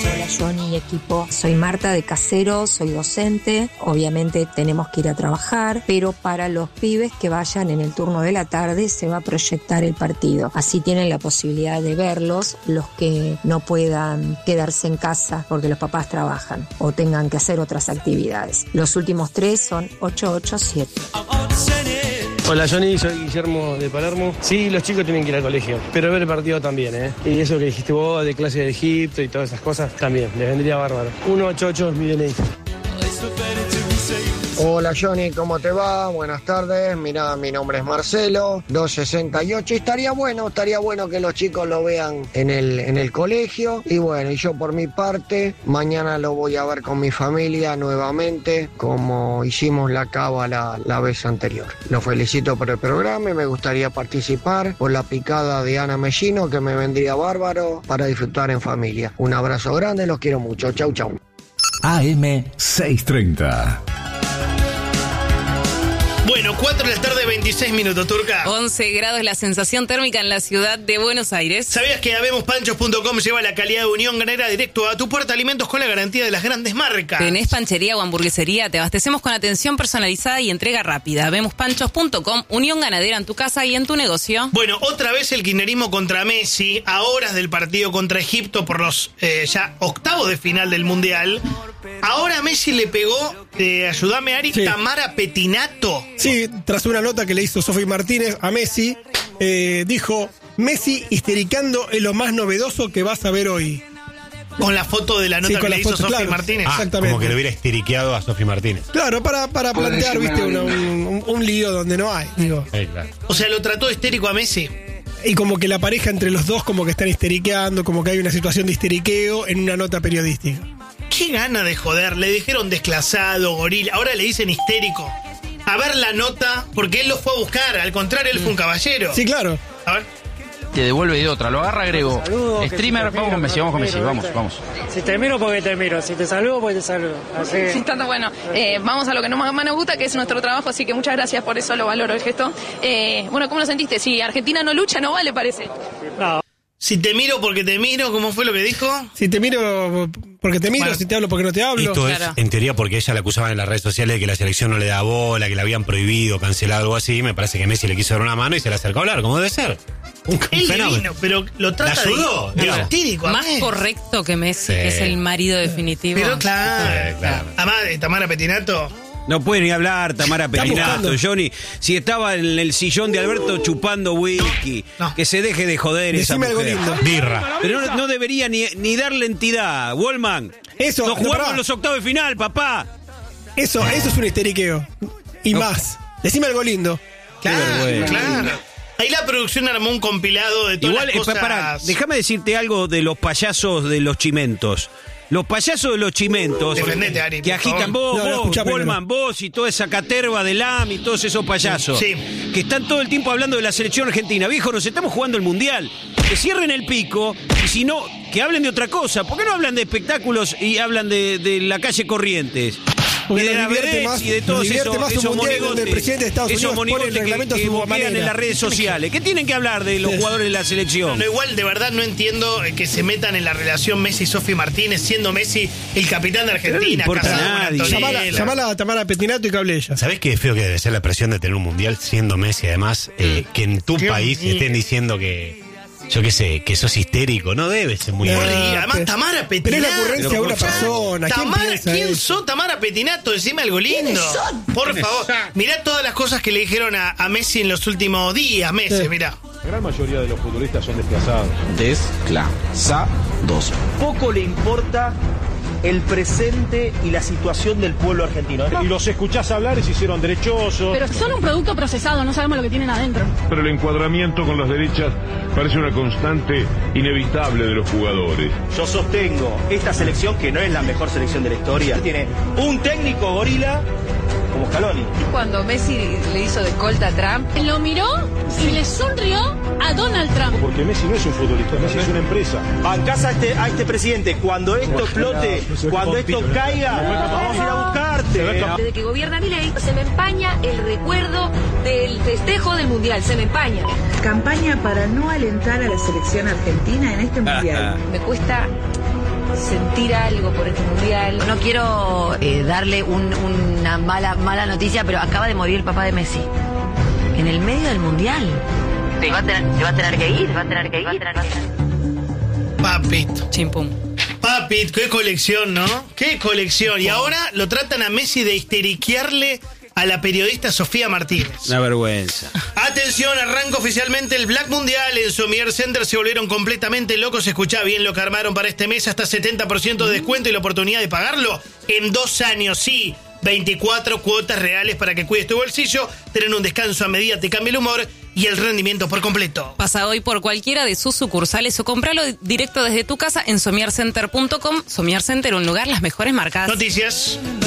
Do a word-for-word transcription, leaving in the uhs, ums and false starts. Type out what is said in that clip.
Hola Johnny y equipo, soy Marta de Caseros, soy docente, obviamente tenemos que ir a trabajar, pero para los pibes que vayan en el turno de la tarde se va a proyectar el partido, así tienen la posibilidad de verlos los que no puedan quedarse en casa porque los papás trabajan o tengan que hacer otras actividades. Los últimos tres son ocho ocho siete. Hola Johnny, soy Guillermo de Palermo. Sí, los chicos tienen que ir al colegio, pero ver el partido también, ¿eh? Y eso que dijiste vos de clase de Egipto y todas esas cosas, también, les vendría bárbaro. uno ocho ocho es mi D N I. Hola Johnny, ¿cómo te va? Buenas tardes, mirá, mi nombre es Marcelo, doscientos sesenta y ocho, estaría bueno, estaría bueno que los chicos lo vean en el, en el colegio, y bueno, y yo por mi parte, mañana lo voy a ver con mi familia nuevamente, como hicimos la cábala la vez anterior. Los felicito por el programa y me gustaría participar por la picada de Ana Mellino, que me vendría bárbaro para disfrutar en familia. Un abrazo grande, los quiero mucho, chau chau. A M seiscientos treinta. Bueno, cuatro de la tarde, veintiséis minutos, Turca. once grados la sensación térmica en la ciudad de Buenos Aires. ¿Sabías que habemos panchos punto com lleva la calidad de Unión Ganadera directo a tu puerta? Alimentos con la garantía de las grandes marcas. ¿Tenés panchería o hamburguesería? Te abastecemos con atención personalizada y entrega rápida. Habemos panchos punto com, Unión Ganadera en tu casa y en tu negocio. Bueno, otra vez el kirchnerismo contra Messi, a horas del partido contra Egipto por los eh, ya octavos de final del Mundial. Ahora Messi le pegó, eh, ayúdame Ari, sí. Tamara Pettinato. Sí, tras una nota que le hizo Sofi Martínez a Messi, eh, dijo, Messi histericando es lo más novedoso que vas a ver hoy. Con la foto de la nota sí, que le hizo Sofi claro, Martínez. Ah, exactamente. Como que le hubiera histeriqueado a Sofi Martínez. Claro, para, para plantear, viste, una, un, un, un lío donde no hay, digo. Sí, claro. O sea, lo trató histérico a Messi. Y como que la pareja entre los dos como que están histeriqueando, como que hay una situación de histeriqueo en una nota periodística. Qué gana de joder, le dijeron desclasado, gorila, ahora le dicen histérico. A ver la nota, porque él lo fue a buscar, al contrario, él fue un caballero. Sí, claro. A ver. Te devuelve de otra, lo agarra Grego. Saludo, Streamer, vamos con Messi, vamos con Messi, vamos, vamos. Si te miro porque te miro, si te saludo porque te saludo. Así. Sí, tanto bueno. Eh, vamos a lo que nos más nos gusta, que es nuestro trabajo, así que muchas gracias por eso, lo valoro el gesto. Eh, bueno, ¿cómo lo sentiste? Si Argentina no lucha, no vale, parece. No. Si te miro porque te miro, ¿cómo fue lo que dijo? Si te miro porque te miro, bueno, si te hablo porque no te hablo. Esto claro. es, en teoría, porque ella la acusaban en las redes sociales de que la selección no le da bola, que la habían prohibido, cancelado, algo así. Me parece que Messi le quiso dar una mano y se le acercó a hablar, como debe ser. Un, un Él fenómeno. divino, pero lo trata ¿La ayudó? de, de histírico. Más correcto que Messi, sí. que es el marido definitivo. Pero claro, sí, claro. Además de Tamara Pettinato. No puede ni hablar Tamara Pettinato, Johnny. Si estaba en el sillón de Alberto chupando whisky, no, no. que se deje de joder. Decime esa mujer. Algo lindo. Birra. Pero no, no debería ni, ni darle entidad. Wallman. Eso. Nos jugamos en los octavos de final, papá. Eso, eso es un histeriqueo. Y no. más. Decime algo lindo. Claro, bueno. claro. Ahí la producción armó un compilado de todas Igual, las cosas. Pará, déjame decirte algo de los payasos de los chimentos. Los payasos de los chimentos Defendete, Ari, que agitan vos, no, no, vos, Wallman, no. vos y toda esa caterva de L A M y todos esos payasos sí. que están todo el tiempo hablando de la selección argentina. Viejo, nos estamos jugando el mundial. Que cierren el pico y si no, que hablen de otra cosa. ¿Por qué no hablan de espectáculos y hablan de, de la calle Corrientes? Porque y de la divierte más, y de todos esos, más esos monigotes, el presidente de Estados Unidos pone el reglamento que, a su que manera. en las redes sociales. ¿Qué tienen que hablar de los jugadores de la selección? No, igual, de verdad, no entiendo que se metan en la relación Messi y Sofi Martínez, siendo Messi el capitán de Argentina. No importa a nadie. Llamala, llamala a Tamara Pettinato y que hable ella. ¿Sabés qué feo que debe ser la presión de tener un mundial siendo Messi? Además, eh, que en tu ¿Qué? país estén diciendo que... Yo qué sé, que sos histérico, no debe ser muy... No, además, pero, Tamara Pettinato. Pero es la ocurrencia de una persona. Tamara, ¿Quién, ¿quién sos Tamara Pettinato? Decime algo lindo. Por favor, mirá todas las cosas que le dijeron a, a Messi en los últimos días, meses, sí. mirá. La gran mayoría de los futbolistas son desplazados. Desplazados. Poco le importa el presente y la situación del pueblo argentino. Y los escuchás hablar y se hicieron derechosos. Pero son un producto procesado, no sabemos lo que tienen adentro. Pero el encuadramiento con las derechas parece una constante inevitable de los jugadores. Yo sostengo esta selección, que no es la mejor selección de la historia, tiene un técnico gorila como Scaloni. Cuando Messi le hizo de escolta a Trump, lo miró y le sonrió a Donald Trump. Porque Messi no es un futbolista, Messi es una empresa. Bancás a este, a este presidente. Cuando esto explote, cuando esto caiga, vamos a ir a buscarte. Desde que gobierna Milei, se me empaña el recuerdo del festejo del Mundial, se me empaña. Campaña para no alentar a la selección argentina en este Mundial. Me cuesta sentir algo por este mundial. No quiero eh, darle un- una mala, mala noticia, pero acaba de morir el papá de Messi. En el medio del mundial. Se va a tener, se va a tener que ir, va a tener que ir. Va a tener que ir. Papito. Chimpum. Papi, qué colección, ¿no? Qué colección. Y ahora lo tratan a Messi de histeriquearle a la periodista Sofía Martínez. Una vergüenza. Atención, arranca oficialmente el Black Mundial. En Somier Center se volvieron completamente locos. Escuchá bien lo que armaron para este mes. Hasta setenta por ciento de descuento y la oportunidad de pagarlo en dos años. Sí, veinticuatro cuotas reales para que cuides tu bolsillo. Tener un descanso a medida te cambia el humor y el rendimiento por completo. Pasa hoy por cualquiera de sus sucursales o compralo directo desde tu casa en somier center punto com. Somier Center, un lugar, las mejores marcas. Noticias.